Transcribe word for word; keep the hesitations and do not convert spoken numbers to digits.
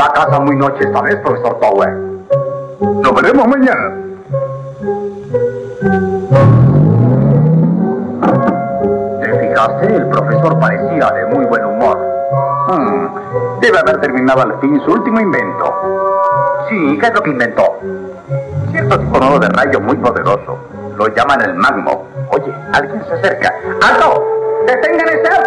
a casa muy noche esta vez, profesor Tower. Nos veremos mañana. ¿Te fijaste? El profesor parecía de muy buen humor. Hmm. Debe haber terminado al fin su último invento. Sí, ¿qué es lo que inventó? Cierto tipo nuevo de rayo muy poderoso. Lo llaman el magmo. Oye, alguien se acerca. ¡Alto! ¡Detengan ese auto!